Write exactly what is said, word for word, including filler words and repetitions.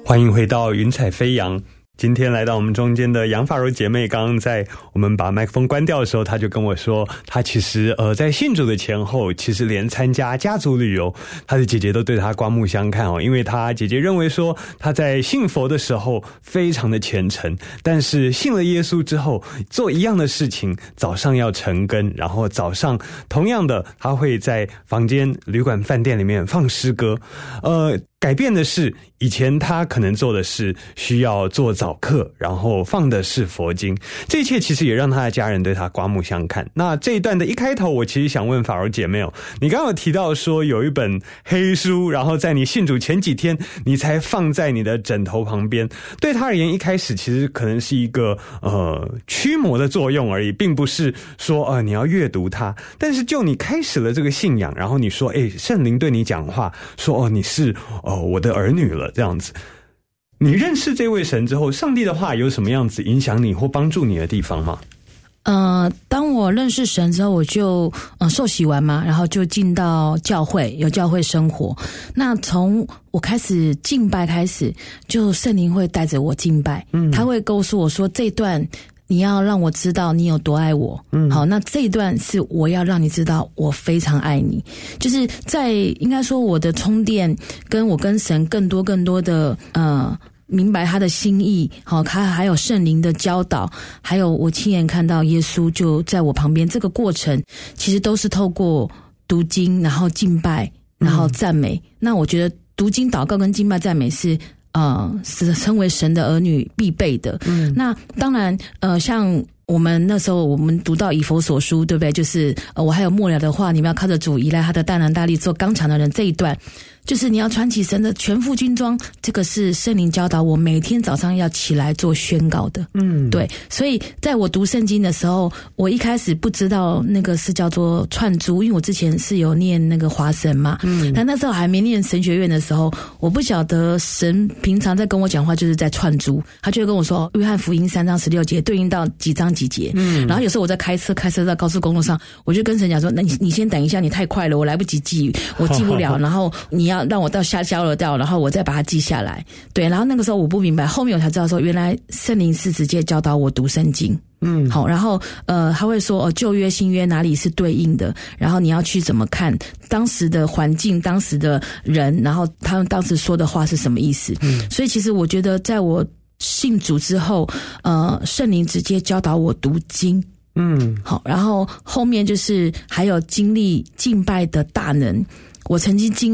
欢迎回到云彩飞扬。今天来到我们中间的杨法柔姐妹，刚刚在我们把麦克风关掉的时候，她就跟我说，她其实呃在信主的前后，其实连参加家族旅游，她的姐姐都对她刮目相看哦，因为她姐姐认为说她在信佛的时候非常的虔诚，但是信了耶稣之后，做一样的事情，早上要晨更，然后早上同样的，她会在房间、旅馆、饭店里面放诗歌，呃。改变的是，以前他可能做的是需要做早课，然后放的是佛经，这一切其实也让他的家人对他刮目相看。那这一段的一开头，我其实想问法柔姐妹哦，你刚刚有提到说有一本黑书，然后在你信主前几天，你才放在你的枕头旁边。对他而言，一开始其实可能是一个呃驱魔的作用而已，并不是说呃你要阅读它。但是就你开始了这个信仰，然后你说，哎，圣灵对你讲话，说哦你是。哦，我的儿女了，这样子。你认识这位神之后，上帝的话有什么样子影响你或帮助你的地方吗？ 呃，当我认识神之后，我就呃受洗完嘛，然后就进到教会，有教会生活。那从我开始敬拜开始，就圣灵会带着我敬拜，嗯，他会告诉我说这段。你要让我知道你有多爱我，嗯，好，那这一段是我要让你知道我非常爱你，就是在应该说我的充电，跟我跟神更多更多的呃明白他的心意，好，他还有圣灵的教导，还有我亲眼看到耶稣就在我旁边，这个过程其实都是透过读经，然后敬拜，然后赞美。嗯、那我觉得读经、祷告跟敬拜、赞美是。呃，是称为神的儿女必备的。嗯，那当然，呃，像我们那时候我们读到以弗所书，对不对？就是呃，我还有末了的话，你们要靠着主依赖他的大能大力，做刚强的人这一段。就是你要穿起神的全副军装，这个是圣灵教导我每天早上要起来做宣告的。嗯，对，所以在我读圣经的时候，我一开始不知道那个是叫做串珠，因为我之前是有念那个华神嘛。嗯，但那时候还没念神学院的时候，我不晓得神平常在跟我讲话就是在串珠，他就会跟我说约翰福音三章十六节对应到几章几节。嗯，然后有时候我在开车，开车在高速公路上，我就跟神讲说，那你你先等一下，你太快了，我来不及记，我记不了，然后你要。让我到下交流道，然后我再把它记下来。对，然后那个时候我不明白，后面我才知道说，原来圣灵是直接教导我读圣经。嗯，好，然后呃，他会说哦，旧约新约哪里是对应的，然后你要去怎么看当时的环境、当时的人，然后他们当时说的话是什么意思。嗯，所以其实我觉得，在我信主之后，呃，圣灵直接教导我读经。嗯，好，然后后面就是还有经历敬拜的大能，我曾经经